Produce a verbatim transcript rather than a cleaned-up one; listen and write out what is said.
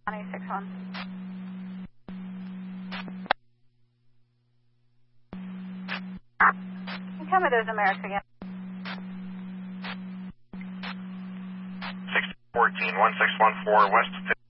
County six one. Can you tell me those numerics again? six fourteen, one six one four West